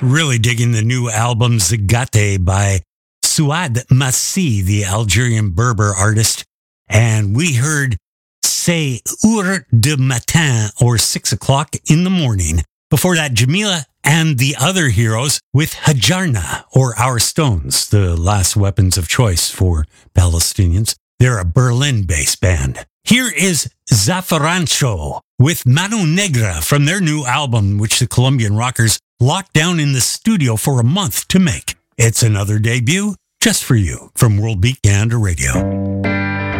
Really digging the new album Zagate by Souad Massi, the Algerian Berber artist. And we heard C'est Heure de Matin, or 6 o'clock in the morning. Before that, Jamila and the Other Heroes with Hajarna, or Our Stones, the last weapons of choice for Palestinians. They're a Berlin-based band. Here is Zafarancho with Mano Negra from their new album, which the Colombian rockers locked down in the studio for a month to make. It's another debut just for you from World Beat Canada Radio.